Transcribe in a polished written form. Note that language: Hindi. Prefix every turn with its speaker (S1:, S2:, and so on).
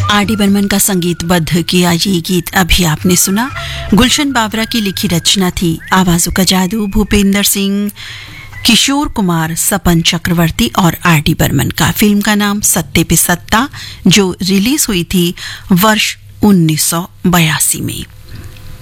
S1: आर.डी. बर्मन का संगीतबद्ध किया ये गीत अभी आपने सुना। गुलशन बावरा की लिखी रचना थी। आवाजों का जादू भूपेंद्र सिंह, किशोर कुमार, सपन चक्रवर्ती और आर.डी. बर्मन का। फिल्म का नाम सत्ते पे सत्ता, जो रिलीज हुई थी वर्ष 1982 में।